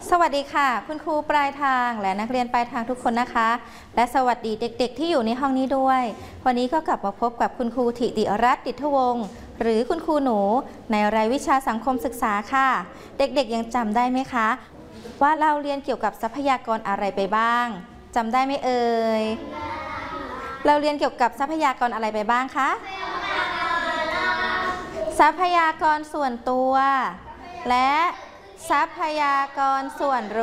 สวัสดีค่ะคุณครูปลายทางและนักเรียนปลายทางทุกคนนะคะและสวัสดีเด็กๆที่อยู่ในห้องนี้ด้วยวันนี้ก็กลับมาพบกับคุณครูธิติรัตน์ ดิษฐวงศ์หรือคุณครูหนูในรายวิชาสังคมศึกษาค่ะเด็กๆยังจำได้ไหมคะว่าเราเรียนเกี่ยวกับทรัพยากรอะไรไปบ้างจำได้ไหมเอ่ยเราเรียนเกี่ยวกับทรัพยากรอะไรไปบ้างคะทรัพยากรส่วนตัวและทรัพยากรส่วนรวม